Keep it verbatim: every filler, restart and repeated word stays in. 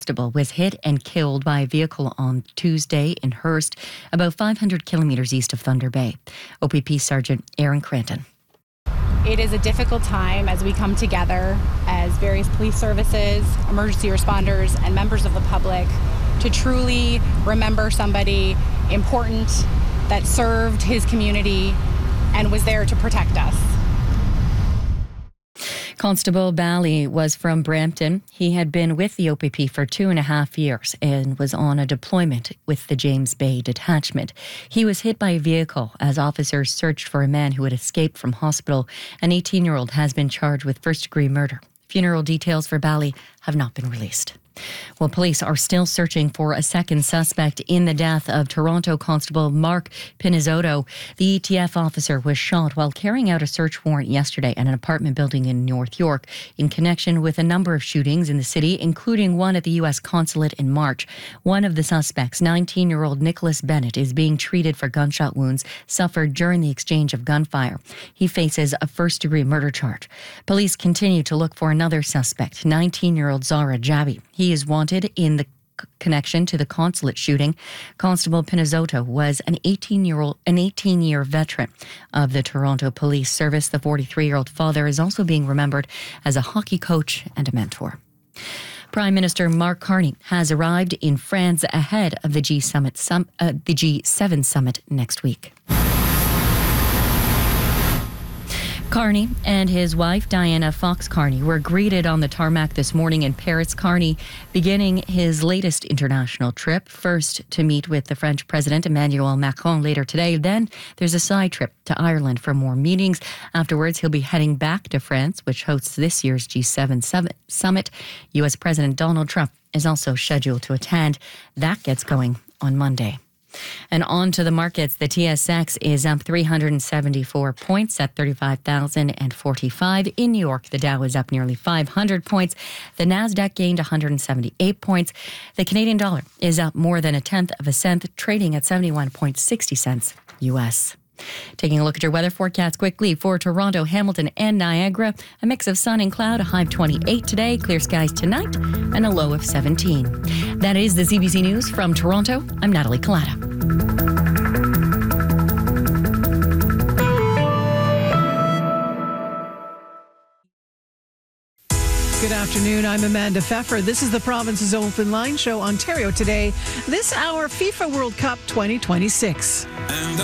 Constable was hit and killed by a vehicle on Tuesday in Hearst, about five hundred kilometres east of Thunder Bay. O P P Sergeant Aaron Cranton. It is a difficult time as we come together as various police services, emergency responders, and members of the public to truly remember somebody important that served his community and was there to protect us. Constable Bally was from Brampton. He had been with the O P P for two and a half years and was on a deployment with the James Bay Detachment. He was hit by a vehicle as officers searched for a man who had escaped from hospital. An eighteen-year-old has been charged with first-degree murder. Funeral details for Bally have not been released. Well, police are still searching for a second suspect in the death of Toronto Constable Mark Pinizzotto. The E T F officer was shot while carrying out a search warrant yesterday at an apartment building in North York in connection with a number of shootings in the city, including one at the U S consulate in March. One of the suspects, nineteen-year-old Nicholas Bennett, is being treated for gunshot wounds suffered during the exchange of gunfire. He faces a first-degree murder charge. Police continue to look for another suspect, nineteen-year-old Zara Jabi. He is wanted in the connection to the consulate shooting. Constable Pinizzotto was an eighteen-year-old, an eighteen-year veteran of the Toronto Police Service. The forty-three-year-old father is also being remembered as a hockey coach and a mentor. Prime Minister Mark Carney has arrived in France ahead of the G summit, sum, uh, the G seven summit next week. Carney and his wife, Diana Fox Carney, were greeted on the tarmac this morning in Paris. Carney beginning his latest international trip, first to meet with the French President Emmanuel Macron later today. Then there's a side trip to Ireland for more meetings. Afterwards, he'll be heading back to France, which hosts this year's G seven summit. U S President Donald Trump is also scheduled to attend. That gets going on Monday. And on to the markets. The T S X is up three hundred seventy-four points at thirty-five thousand forty-five. In New York, the Dow is up nearly five hundred points. The Nasdaq gained one hundred seventy-eight points. The Canadian dollar is up more than a tenth of a cent, trading at seventy-one point six zero cents U S. Taking a look at your weather forecast quickly for Toronto, Hamilton, and Niagara. A mix of sun and cloud, a high of twenty-eight today, clear skies tonight, and a low of seventeen. That is the C B C News from Toronto. I'm Natalie Collada. Good afternoon. I'm Amanda Pfeffer. This is the Province's Open Line Show, Ontario Today. This hour, FIFA World Cup twenty twenty-six. And